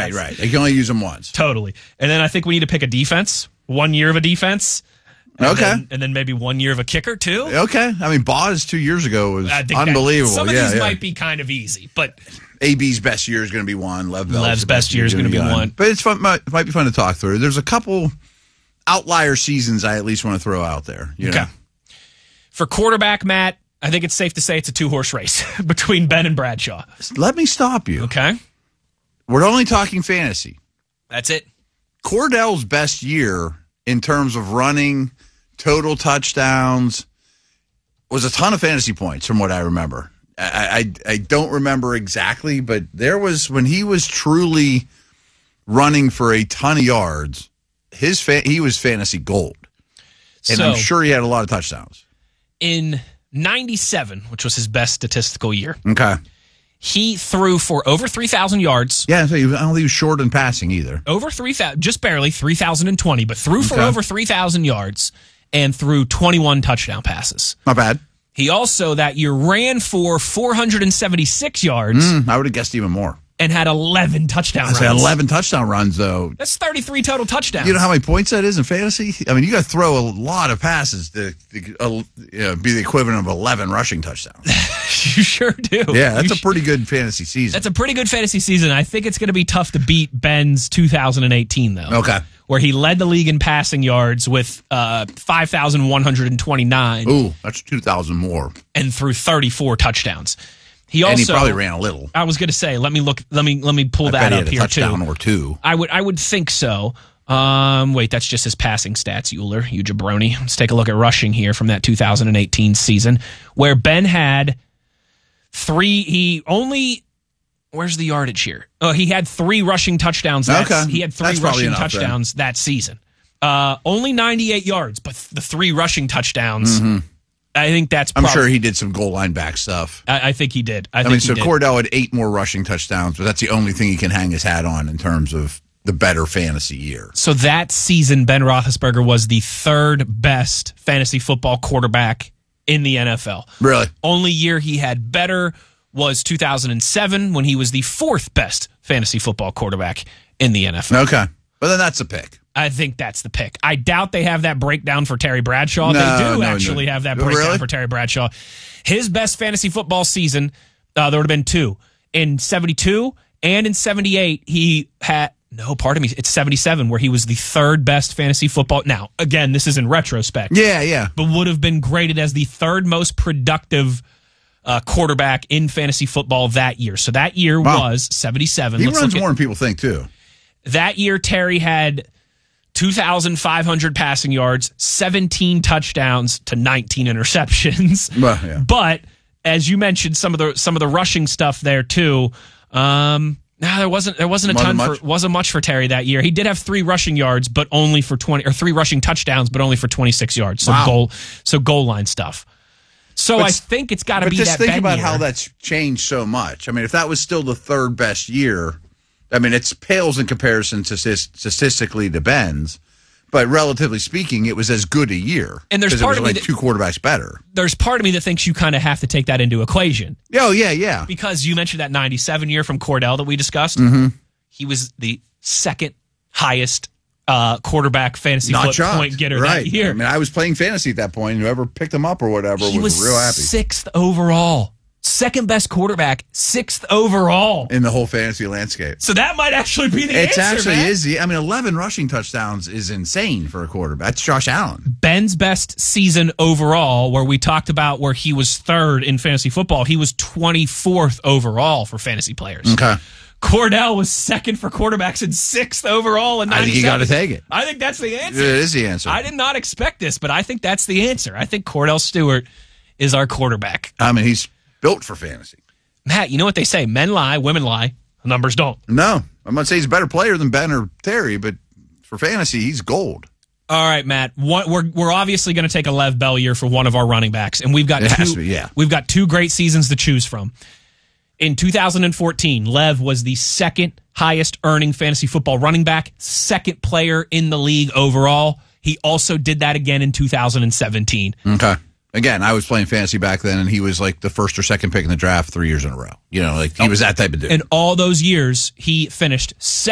Right, right. You can only use them once. Totally. And then I think we need to pick a defense. 1 year of a defense. And then maybe 1 year of a kicker, too. Okay. I mean, Boz 2 years ago was unbelievable. Some of these might be kind of easy, but AB's best year is going to be one. Lev's best year is going to be one. But it's fun. It might be fun to talk through. There's a couple outlier seasons I at least want to throw out there. You know? For quarterback, Matt, I think it's safe to say it's a 2-horse race between Ben and Bradshaw. Let me stop you. Okay. We're only talking fantasy. That's it. Cordell's best year in terms of running, total touchdowns, was a ton of fantasy points from what I remember. I don't remember exactly, but there was, when he was truly running for a ton of yards, he was fantasy gold. And I'm sure he had a lot of touchdowns. In 97, which was his best statistical year. Okay. He threw for over 3,000 yards. Yeah, I don't think he was short in passing either. Over 3,000, just barely 3,020, but threw for over 3,000 yards and threw 21 touchdown passes. Not bad. He also that year ran for 476 yards. I would have guessed even more. And had 11 touchdown runs. 11 touchdown runs, though. That's 33 total touchdowns. You know how many points that is in fantasy? I mean, you got to throw a lot of passes to be the equivalent of 11 rushing touchdowns. You sure do. Yeah, that's a pretty good fantasy season. That's a pretty good fantasy season. I think it's going to be tough to beat Ben's 2018, though. Okay. Where he led the league in passing yards with 5,129. Ooh, that's 2,000 more. And threw 34 touchdowns. He probably ran a little. I was going to say, let me look. Let me pull that up here too. Touchdown or two. I would think so. Wait, that's just his passing stats, Euler, you jabroni. Let's take a look at rushing here from that 2018 season, where Ben had where's the yardage here? Oh, he had 3 rushing touchdowns. He had 3 rushing touchdowns that season. Only 98 yards, but the 3 rushing touchdowns. Mm-hmm. I think I'm sure he did some goal line back stuff. I think he did. I mean, Cordell had 8 more rushing touchdowns, but that's the only thing he can hang his hat on in terms of the better fantasy year. So that season, Ben Roethlisberger was the 3rd best fantasy football quarterback in the NFL. Really? Only year he had better was 2007 when he was the 4th best fantasy football quarterback in the NFL. Okay. Well, then that's a pick. I think that's the pick. I doubt they have that breakdown for Terry Bradshaw. They do actually have that breakdown for Terry Bradshaw. His best fantasy football season, there would have been 2. In 72 and in 78, he had... No, pardon me. It's 77 where he was the 3rd best fantasy football. Now, again, this is in retrospect. Yeah. But would have been graded as the 3rd most productive quarterback in fantasy football that year. So that year was 77. He runs more than people think, too. That year, Terry had 2,500 passing yards, 17 touchdowns to 19 interceptions. Well, yeah. But as you mentioned, some of the rushing stuff there too. There wasn't much for Terry that year. He did have 3 rushing yards, but only for 3 rushing touchdowns, but only for 26 yards. So goal line stuff. So I think it's got to be that. But just think about how that's changed so much. I mean, if that was still the 3rd best year, I mean, it pales in comparison to statistically to Ben's, but relatively speaking, it was as good a year. And there's part of me 2 quarterbacks better. There's part of me that thinks you kind of have to take that into equation. Oh, yeah. Because you mentioned that 97 year from Cordell that we discussed. Mm-hmm. He was the 2nd highest quarterback fantasy point getter that year. I mean, I was playing fantasy at that point. And whoever picked him up or whatever was real happy. 6th overall. 2nd best quarterback, 6th overall in the whole fantasy landscape. So that might actually be the answer. It actually is. I mean, 11 rushing touchdowns is insane for a quarterback. That's Josh Allen. Ben's best season overall, where we talked about where he was 3rd in fantasy football, he was 24th overall for fantasy players. Okay. Cordell was 2nd for quarterbacks and 6th overall in 97. I think you got to take it. I think that's the answer. It is the answer. I did not expect this, but I think that's the answer. I think Cordell Stewart is our quarterback. I mean, he's built for fantasy. Matt, you know what they say? Men lie, women lie. The numbers don't. No. I'm going to say he's a better player than Ben or Terry, but for fantasy, he's gold. All right, Matt. We're obviously going to take a Lev Bell year for one of our running backs, and we've got We've got 2 great seasons to choose from. In 2014, Lev was the 2nd highest earning fantasy football running back, 2nd player in the league overall. He also did that again in 2017. Okay. Again, I was playing fantasy back then, and he was like the 1st or 2nd pick in the draft 3 years in a row. You know, like he was that type of dude. In all those years, he finished